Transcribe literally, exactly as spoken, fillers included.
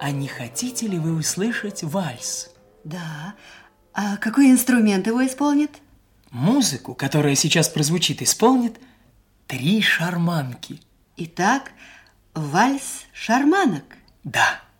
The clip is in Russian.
а не хотите ли вы услышать вальс? Да. А какой инструмент его исполнит? Музыку, которая сейчас прозвучит, исполнит три шарманки. Итак, вальс шарманок. Да.